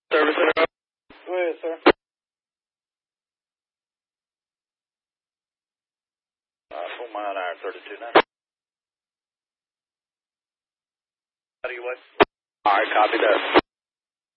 Service center. Go ahead, sir. Full mile an hour, 32 now. How do you what? All right, copy that.